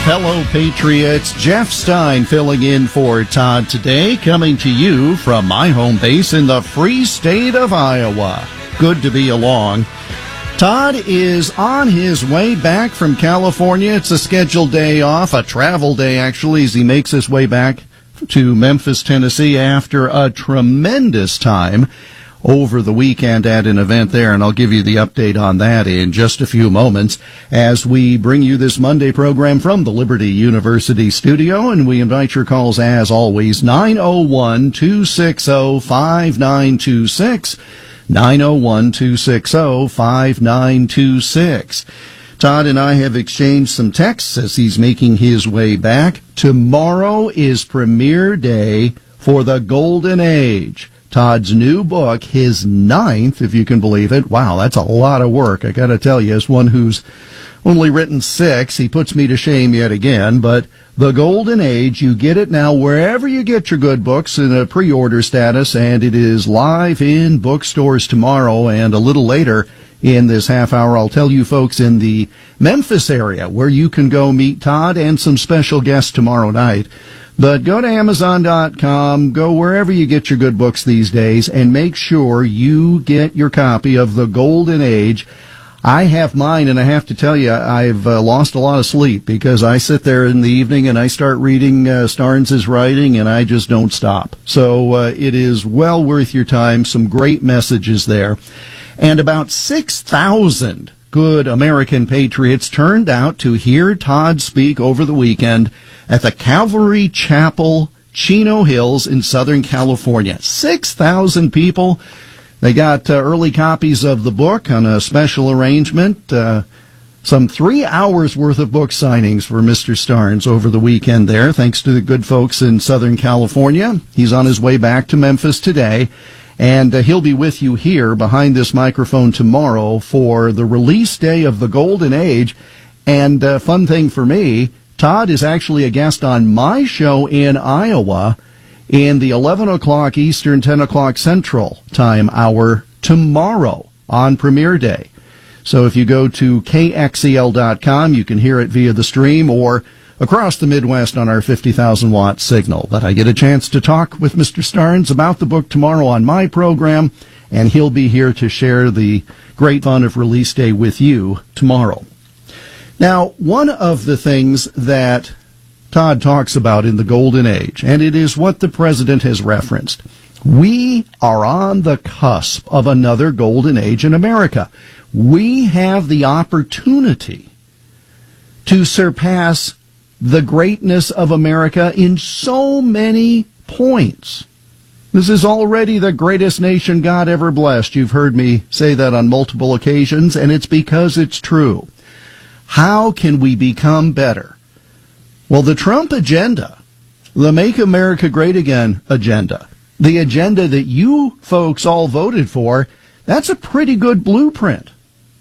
fellow patriots. Jeff Stein filling in for Todd today, coming to you from my home base in the free state of Iowa. Good to be along. Todd is on his way back from California. It's a scheduled day off, a travel day actually, as he makes his way back to Memphis, Tennessee after a tremendous time over the weekend at an event there, and I'll give you the update on that in just a few moments as we bring you this Monday program from the Liberty University studio, and we invite your calls as always, 901-260-5926, 901-260-5926. Todd and I have exchanged some texts as he's making his way back. Tomorrow is premiere day for The Golden Age, Todd's new book, his 9th, if you can believe it. Wow, that's a lot of work. I got to tell you, as one who's only written 6, he puts me to shame yet again. But The Golden Age, you get it now wherever you get your good books in a pre-order status, and it is live in bookstores tomorrow. And a little later in this half hour, I'll tell you folks in the Memphis area where you can go meet Todd and some special guests tomorrow night. But go to Amazon.com, go wherever you get your good books these days, and make sure you get your copy of The Golden Age. I have mine, and I have to tell you, I've lost a lot of sleep because I sit there in the evening and I start reading Starnes' writing, and I just don't stop. So it is well worth your time. Some great messages there. And about 6,000 good American patriots turned out to hear Todd speak over the weekend at the Calvary Chapel, Chino Hills in Southern California. 6,000 people. They got early copies of the book on a special arrangement. Some 3 hours worth of book signings for Mr. Starnes over the weekend there, thanks to the good folks in Southern California. He's on his way back to Memphis today, and he'll be with you here behind this microphone tomorrow for the release day of The Golden Age. And fun thing for me, Todd is actually a guest on my show in Iowa in the 11 o'clock Eastern, 10 o'clock Central time hour tomorrow on premiere day. So if you go to KXEL.com, you can hear it via the stream or across the Midwest on our 50,000-watt signal. But I get a chance to talk with Mr. Starnes about the book tomorrow on my program, and he'll be here to share the great fun of release day with you tomorrow. Now, one of the things that Todd talks about in The Golden Age, and it is what the president has referenced, we are on the cusp of another golden age in America. We have the opportunity to surpass the greatness of America in so many points. This is already the greatest nation God ever blessed. You've heard me say that on multiple occasions, and it's because it's true. How can we become better? Well, the Trump agenda, the Make America Great Again agenda, the agenda that you folks all voted for, that's a pretty good blueprint.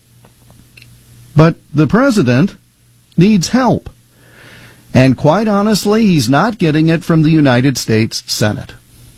But the president needs help. And quite honestly, he's not getting it from the United States Senate.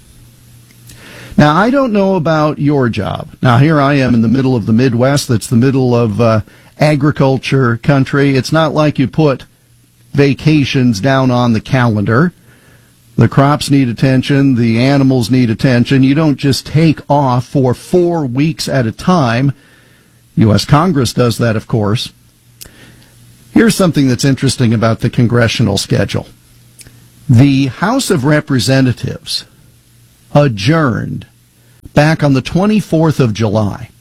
Now, I don't know about your job. Now, here I am in the middle of the Midwest. That's the middle of agriculture country. It's not like you put vacations down on the calendar. The crops need attention. The animals need attention. You don't just take off for 4 weeks at a time. U.S. Congress does that, of course. Here's something that's interesting about the congressional schedule. The House of Representatives adjourned back on the 24th of July.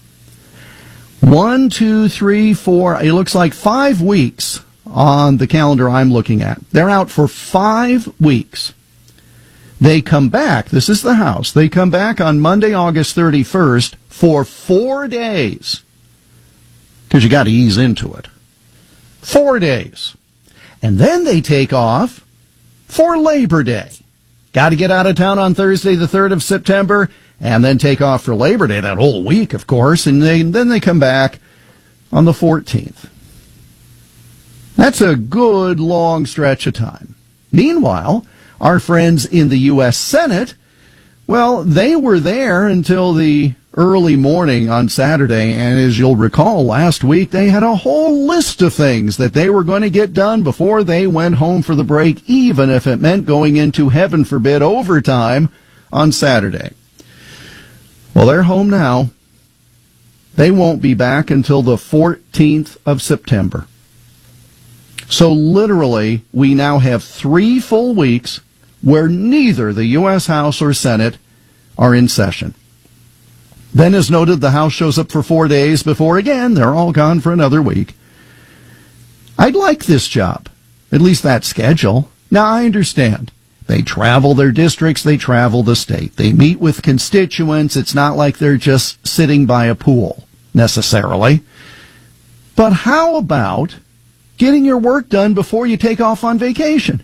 1, 2, 3, 4, it looks like 5 weeks on the calendar I'm looking at. They're out for 5 weeks. They come back, this is the House, they come back on Monday, August 31st for 4 days. Because you got to ease into it. 4 days. And then they take off for Labor Day. Got to get out of town on Thursday, the 3rd of September, and then take off for Labor Day, that whole week, of course, and then they come back on the 14th. That's a good long stretch of time. Meanwhile, our friends in the U.S. Senate, well, they were there until the early morning on Saturday, and as you'll recall, last week they had a whole list of things that they were going to get done before they went home for the break, even if it meant going into, heaven forbid, overtime on Saturday. Well, they're home now. They won't be back until the 14th of September. So literally, we now have 3 full weeks where neither the U.S. House or Senate are in session. Then, as noted, the House shows up for 4 days before, again, they're all gone for another week. I'd like this job, at least that schedule. Now, I understand. They travel their districts, they travel the state. They meet with constituents. It's not like they're just sitting by a pool, necessarily. But how about getting your work done before you take off on vacation?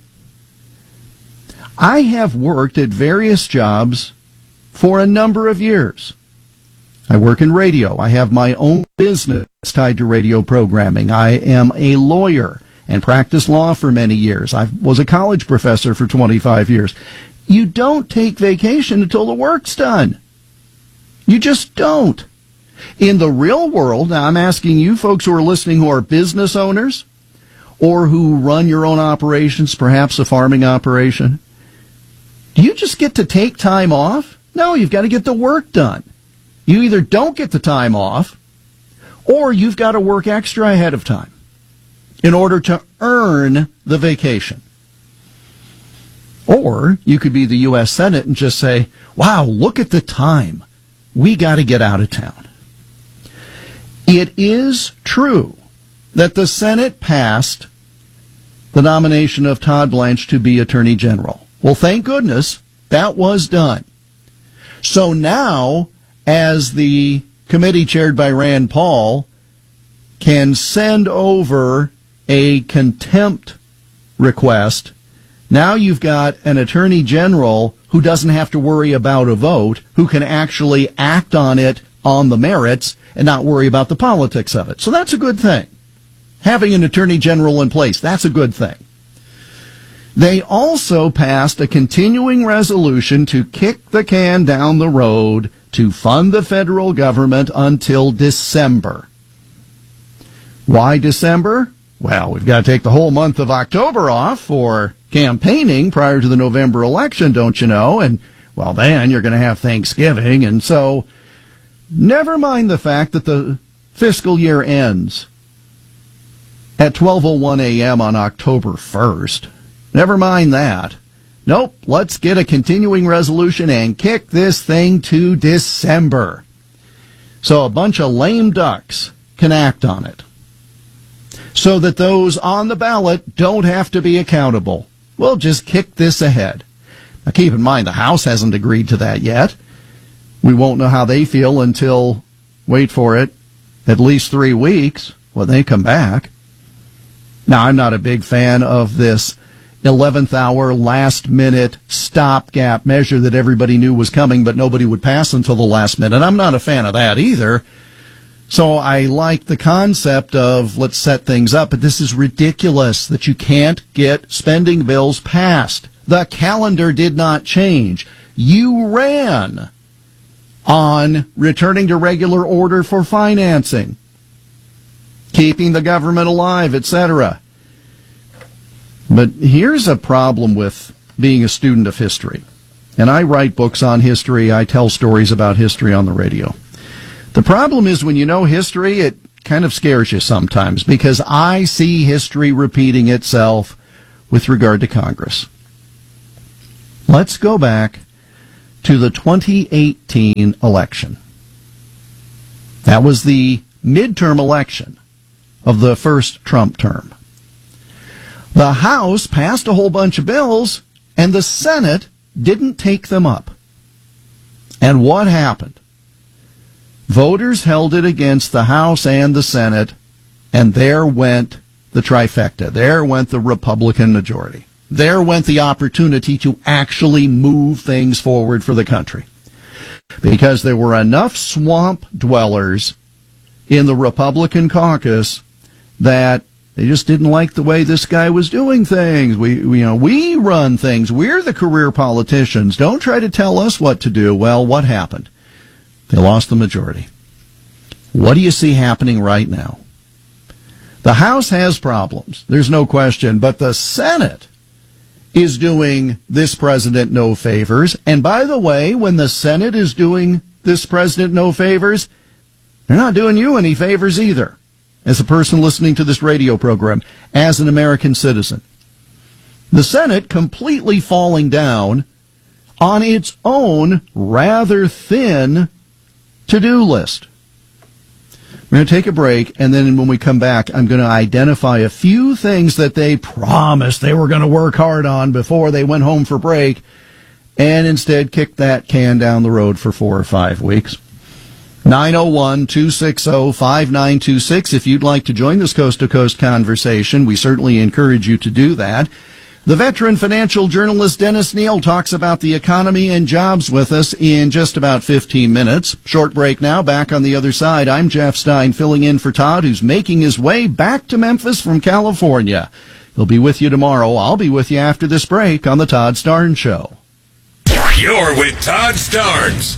I have worked at various jobs for a number of years. I work in radio. I have my own business tied to radio programming. I am a lawyer and practiced law for many years. I was a college professor for 25 years. You don't take vacation until the work's done. You just don't. In the real world, now I'm asking you folks who are listening who are business owners or who run your own operations, perhaps a farming operation, do you just get to take time off? No, you've got to get the work done. You either don't get the time off or you've got to work extra ahead of time in order to earn the vacation. Or you could be the U.S. Senate and just say, wow, look at the time. We got to get out of town. It is true that the Senate passed the nomination of Todd Blanche to be Attorney General. Well, thank goodness that was done. So now, as the committee chaired by Rand Paul can send over a contempt request, now you've got an Attorney General who doesn't have to worry about a vote, who can actually act on it on the merits and not worry about the politics of it. So that's a good thing. Having an Attorney General in place, that's a good thing. They also passed a continuing resolution to kick the can down the road to fund the federal government until December. Why December? Well, we've got to take the whole month of October off for campaigning prior to the November election, don't you know? And, well, then you're going to have Thanksgiving. And so, never mind the fact that the fiscal year ends at 12:01 a.m. on October 1st. Never mind that. Nope, let's get a continuing resolution and kick this thing to December. So a bunch of lame ducks can act on it, so that those on the ballot don't have to be accountable. We'll just kick this ahead. Now keep in mind, the House hasn't agreed to that yet. We won't know how they feel until, wait for it, at least 3 weeks when they come back. Now, I'm not a big fan of this 11th hour, last minute stopgap measure that everybody knew was coming, but nobody would pass until the last minute. I'm not a fan of that either. So I like the concept of let's set things up, but this is ridiculous that you can't get spending bills passed. The calendar did not change. You ran on returning to regular order for financing, keeping the government alive, etc. But here's a problem with being a student of history. And I write books on history. I tell stories about history on the radio. The problem is when you know history, it kind of scares you sometimes because I see history repeating itself with regard to Congress. Let's go back to the 2018 election. That was the midterm election of the first Trump term. The House passed a whole bunch of bills, and the Senate didn't take them up. And what happened? Voters held it against the House and the Senate, and there went the trifecta. There went the Republican majority. There went the opportunity to actually move things forward for the country. Because there were enough swamp dwellers in the Republican caucus that they just didn't like the way this guy was doing things. We run things. We're the career politicians. Don't try to tell us what to do. Well, what happened? They lost the majority. What do you see happening right now? The House has problems, there's no question, but the Senate is doing this president no favors. And by the way, when the Senate is doing this president no favors, they're not doing you any favors either, as a person listening to this radio program, as an American citizen. The Senate completely falling down on its own rather thin to-do list. We're going to take a break, and then when we come back, I'm going to identify a few things that they promised they were going to work hard on before they went home for break, and instead kicked that can down the road for 4 or 5 weeks. 901-260-5926. If you'd like to join this coast-to-coast conversation, we certainly encourage you to do that. The veteran financial journalist Dennis Neal talks about the economy and jobs with us in just about 15 minutes. Short break now. Back on the other side, I'm Jeff Stein, filling in for Todd, who's making his way back to Memphis from California. He'll be with you tomorrow. I'll be with you after this break on The Todd Starnes Show. You're with Todd Starnes.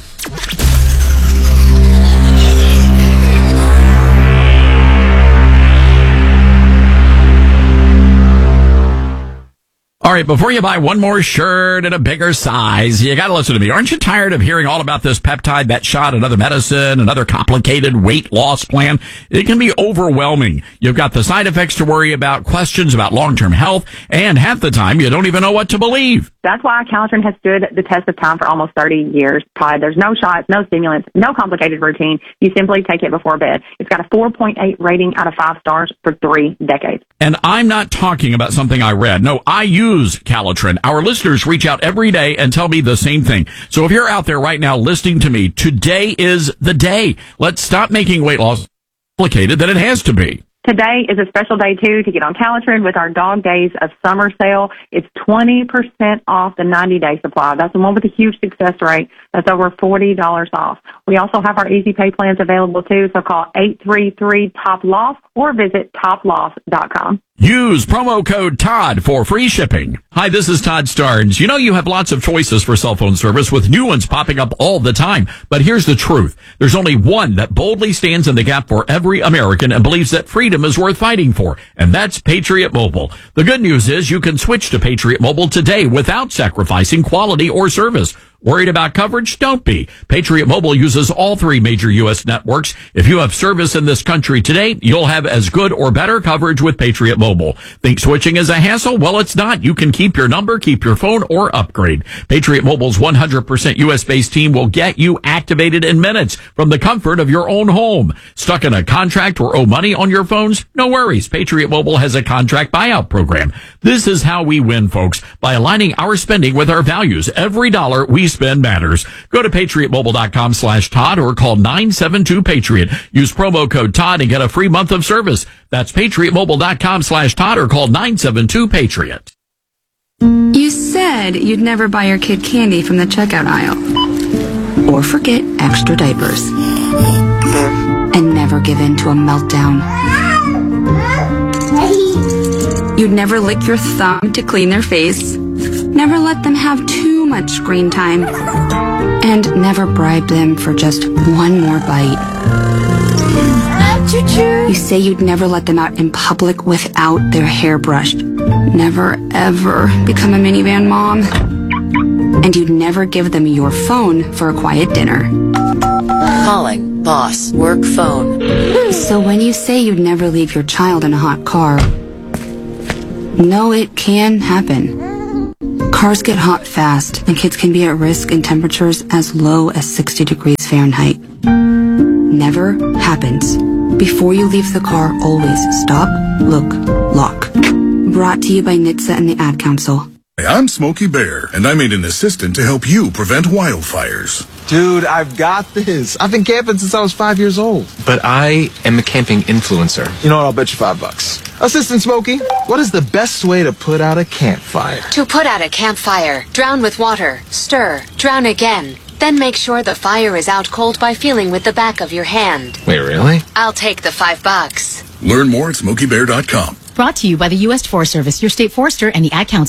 All right, before you buy one more shirt in a bigger size, you got to listen to me. Aren't you tired of hearing all about this peptide, that shot, another medicine, another complicated weight loss plan? It can be overwhelming. You've got the side effects to worry about, questions about long-term health, and half the time you don't even know what to believe. That's why Calitrin has stood the test of time for almost 30 years, Todd. There's no shots, no stimulants, no complicated routine. You simply take it before bed. It's got a 4.8 rating out of 5 stars for 3 decades. And I'm not talking about something I read. No, I use Calitrin. Our listeners reach out every day and tell me the same thing. So if you're out there right now listening to me, today is the day. Let's stop making weight loss complicated than it has to be. Today is a special day, too, to get on Calitrin with our Dog Days of Summer sale. It's 20% off the 90-day supply. That's the one with a huge success rate. That's over $40 off. We also have our easy pay plans available, too, so call 833-TOP-LOSS or visit toploss.com. Use promo code Todd for free shipping. Hi, this is Todd Starnes. You know you have lots of choices for cell phone service with new ones popping up all the time. But here's the truth. There's only one that boldly stands in the gap for every American and believes that freedom is worth fighting for, and that's Patriot Mobile. The good news is you can switch to Patriot Mobile today without sacrificing quality or service. Worried about coverage? Don't be. Patriot Mobile uses all 3 major U.S. networks. If you have service in this country today, you'll have as good or better coverage with Patriot Mobile. Think switching is a hassle? Well, it's not. You can keep your number, keep your phone, or upgrade. Patriot Mobile's 100% U.S.-based team will get you activated in minutes from the comfort of your own home. Stuck in a contract or owe money on your phones? No worries. Patriot Mobile has a contract buyout program. This is how we win, folks, by aligning our spending with our values. Every dollar we spend matters. Go to patriotmobile.com/Todd or call 972-PATRIOT. Use promo code Todd and get a free month of service. That's patriotmobile.com/Todd or call 972-PATRIOT. You said you'd never buy your kid candy from the checkout aisle. Or forget extra diapers. And never give in to a meltdown. You'd never lick your thumb to clean their face. Never let them have too much screen time. And never bribe them for just one more bite. You say you'd never let them out in public without their hair brushed. Never, ever become a minivan mom. And you'd never give them your phone for a quiet dinner. Calling boss work phone. So when you say you'd never leave your child in a hot car, no, it can happen. Cars get hot fast, and kids can be at risk in temperatures as low as 60 degrees Fahrenheit. Never happens. Before you leave the car, always stop, look, lock. Brought to you by NHTSA and the Ad Council. Hey, I'm Smokey Bear, and I made an assistant to help you prevent wildfires. Dude, I've got this. I've been camping since I was 5 years old. But I am a camping influencer. You know what? I'll bet you $5. Assistant Smokey, what is the best way to put out a campfire? To put out a campfire, drown with water, stir, drown again. Then make sure the fire is out cold by feeling with the back of your hand. Wait, really? I'll take the $5. Learn more at SmokeyBear.com. Brought to you by the U.S. Forest Service, your state forester, and the Ad Council.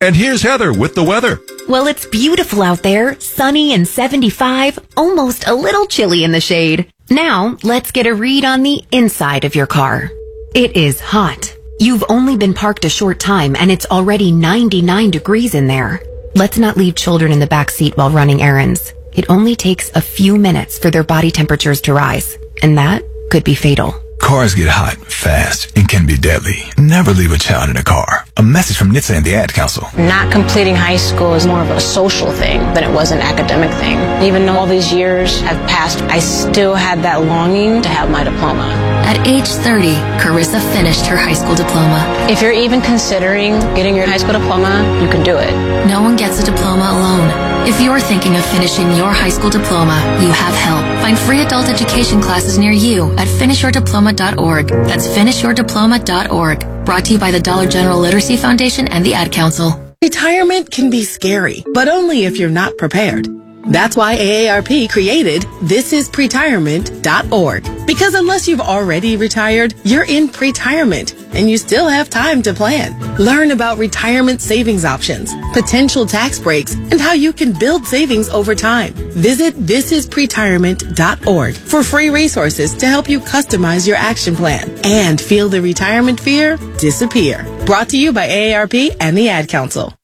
And here's Heather with the weather. Well, it's beautiful out there, sunny and 75, almost a little chilly in the shade. Now, let's get a read on the inside of your car. It is hot. You've only been parked a short time and it's already 99 degrees in there. Let's not leave children in the back seat while running errands. It only takes a few minutes for their body temperatures to rise, and that could be fatal. Cars get hot, fast, and can be deadly. Never leave a child in a car. A message from NHTSA and the Ad Council. Not completing high school is more of a social thing than it was an academic thing. Even though all these years have passed, I still had that longing to have my diploma. At age 30, Carissa finished her high school diploma. If you're even considering getting your high school diploma, you can do it. No one gets a diploma alone. If you're thinking of finishing your high school diploma, you have help. Find free adult education classes near you at finishyourdiploma.org. That's finishyourdiploma.org. Brought to you by the Dollar General Literacy Foundation and the Ad Council. Retirement can be scary, but only if you're not prepared. That's why AARP created thisispretirement.org. Because unless you've already retired, you're in pretirement, and you still have time to plan. Learn about retirement savings options, potential tax breaks, and how you can build savings over time. Visit thisispretirement.org for free resources to help you customize your action plan and feel the retirement fear disappear. Brought to you by AARP and the Ad Council.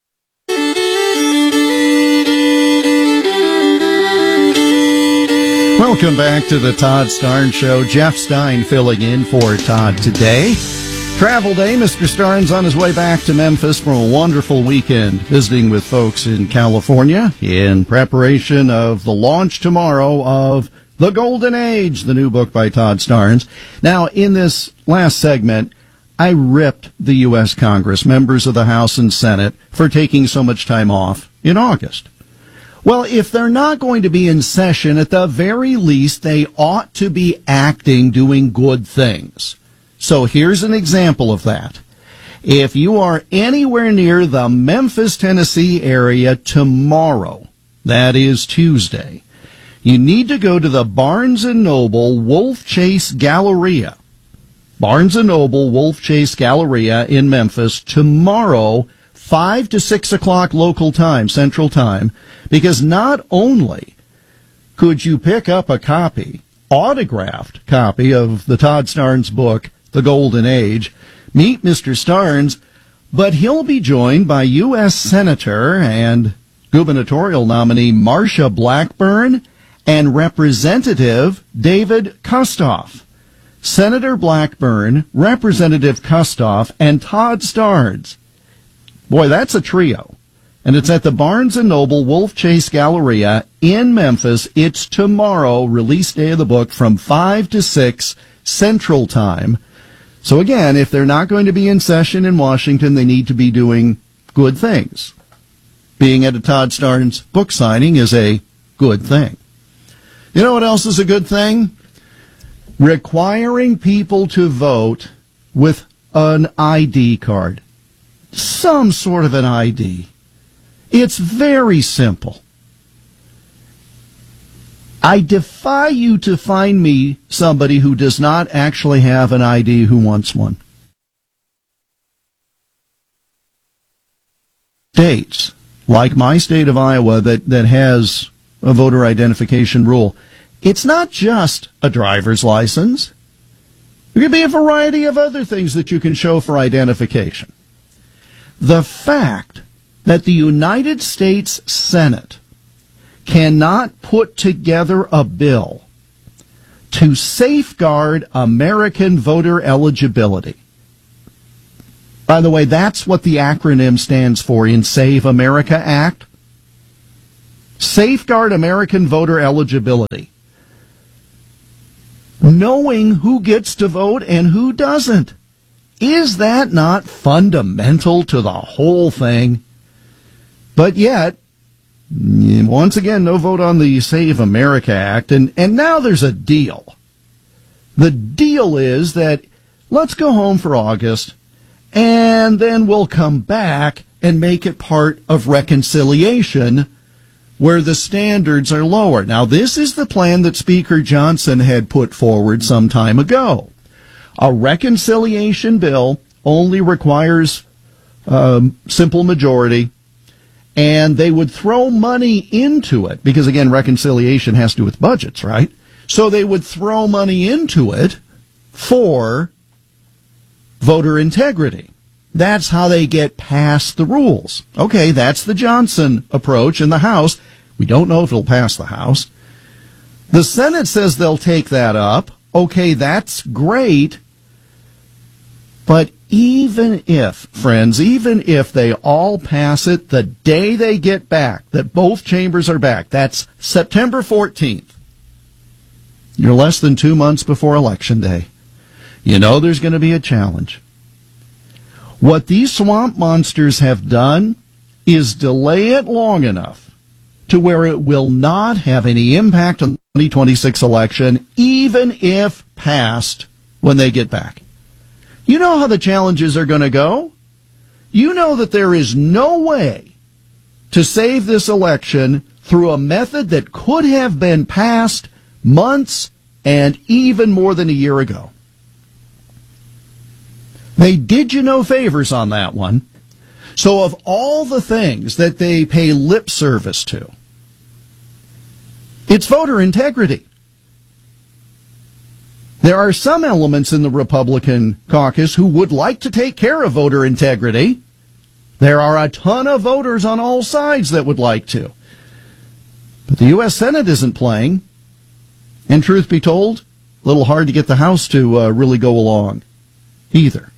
Welcome back to the Todd Starnes Show. Jeff Stein filling in for Todd today. Travel day. Mr. Starnes on his way back to Memphis for a wonderful weekend, visiting with folks in California in preparation of the launch tomorrow of The Golden Age, the new book by Todd Starnes. Now, in this last segment, I ripped the U.S. Congress, members of the House and Senate, for taking so much time off in August. Well, if they're not going to be in session, at the very least, they ought to be acting, doing good things. So here's an example of that. If you are anywhere near the Memphis, Tennessee area tomorrow, that is Tuesday, you need to go to the Barnes & Noble Wolf Chase Galleria. Barnes & Noble Wolf Chase Galleria in Memphis tomorrow, 5 to 6 o'clock local time, Central Time, because not only could you pick up a copy, autographed copy of the Todd Starnes book, The Golden Age, meet Mr. Starnes, but he'll be joined by U.S. Senator and gubernatorial nominee Marsha Blackburn and Representative David Kustoff. Senator Blackburn, Representative Kustoff, and Todd Starnes. Boy, that's a trio. And it's at the Barnes & Noble Wolf Chase Galleria in Memphis. It's tomorrow, release day of the book, from 5 to 6 Central Time. So again, if they're not going to be in session in Washington, they need to be doing good things. Being at a Todd Starnes book signing is a good thing. You know what else is a good thing? Requiring people to vote with an ID card. Some sort of an ID. It's very simple. I defy you to find me somebody who does not actually have an ID who wants one. States, like my state of Iowa, that has a voter identification rule, it's not just a driver's license. There could be a variety of other things that you can show for identification. The fact that the United States Senate cannot put together a bill to safeguard American voter eligibility. By the way, that's what the acronym stands for in Save America Act. Safeguard American voter eligibility. Knowing who gets to vote and who doesn't. Is that not fundamental to the whole thing? But yet, once again, no vote on the Save America Act, and now there's a deal. The deal is that let's go home for August, and then we'll come back and make it part of reconciliation where the standards are lower. Now, this is the plan that Speaker Johnson had put forward some time ago. A reconciliation bill only requires simple majority, and they would throw money into it, because, again, reconciliation has to do with budgets, right? So they would throw money into it for voter integrity. That's how they get past the rules. Okay, that's the Johnson approach in the House. We don't know if it'll pass the House. The Senate says they'll take that up. Okay, that's great. But even if, friends, even if they all pass it the day they get back, that both chambers are back, that's September 14th. You're less than 2 months before Election Day. You know there's going to be a challenge. What these swamp monsters have done is delay it long enough to where it will not have any impact on the 2026 election, even if passed when they get back. You know how the challenges are going to go. You know that there is no way to save this election through a method that could have been passed months and even more than a year ago. They did you no favors on that one. So of all the things that they pay lip service to, it's voter integrity. There are some elements in the Republican caucus who would like to take care of voter integrity. There are a ton of voters on all sides that would like to. But the U.S. Senate isn't playing. And truth be told, a little hard to get the House to really go along either.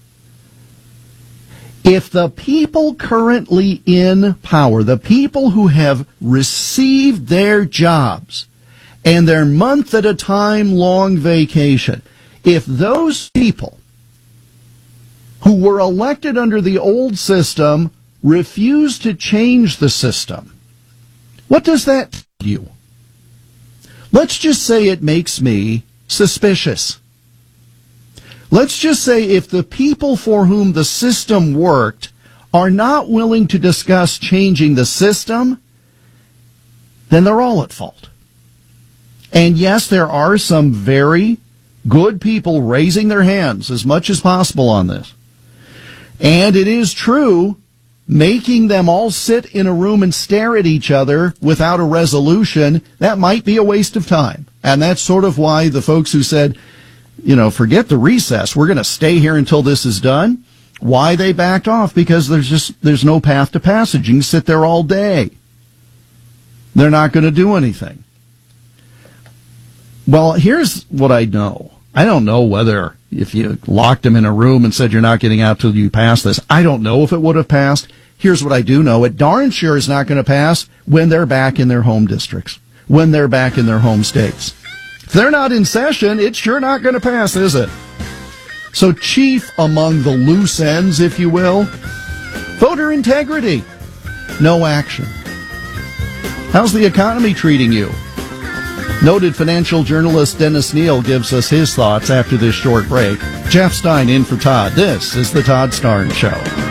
If the people currently in power, the people who have received their jobs and their month at a time long vacation, if those people who were elected under the old system refuse to change the system, what does that tell you? Let's just say it makes me suspicious. Let's just say if the people for whom the system worked are not willing to discuss changing the system, then they're all at fault. And yes, there are some very good people raising their hands as much as possible on this. And it is true, making them all sit in a room and stare at each other without a resolution, that might be a waste of time. And that's sort of why the folks who said, you know, forget the recess, we're going to stay here until this is done, why they backed off, because there's no path to passage. You can sit there all day. They're not going to do anything. Well, here's what I know. I don't know whether if you locked them in a room and said you're not getting out till you pass this, I don't know if it would have passed. Here's what I do know. It darn sure is not going to pass when they're back in their home districts, when they're back in their home states. If they're not in session, it's sure not going to pass, is it? So chief among the loose ends, if you will, voter integrity. No action. How's the economy treating you? Noted financial journalist Dennis Neal gives us his thoughts after this short break. Jeff Stein in for Todd. This is The Todd Starnes Show.